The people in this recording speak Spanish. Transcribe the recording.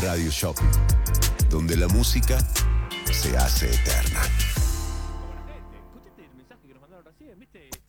Radio Shopping, donde la música se hace eterna. Escuchaste el mensaje que nos mandaron recién, ¿viste?